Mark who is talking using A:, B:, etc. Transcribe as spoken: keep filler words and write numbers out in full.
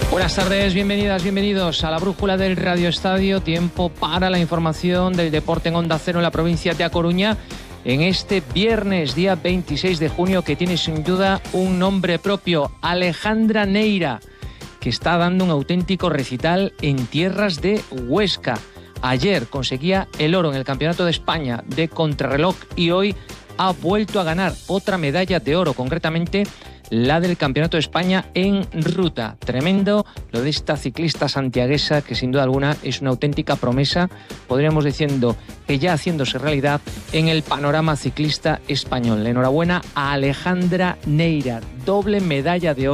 A: Buenas tardes, bienvenidas, bienvenidos a la brújula del Radio Estadio. Tiempo para la información del deporte en Onda Cero en la provincia de A Coruña. En este viernes, día veintiséis de junio, que tiene sin duda un nombre propio, Alejandra Neira, que está dando un auténtico recital en tierras de Huesca. Ayer conseguía el oro en el Campeonato de España de contrarreloj y hoy ha vuelto a ganar otra medalla de oro, concretamente la del Campeonato de España en ruta. Tremendo lo de esta ciclista santiaguesa, que sin duda alguna es una auténtica promesa, podríamos diciendo que ya haciéndose realidad en el panorama ciclista español. Enhorabuena a Alejandra Neira, doble medalla de oro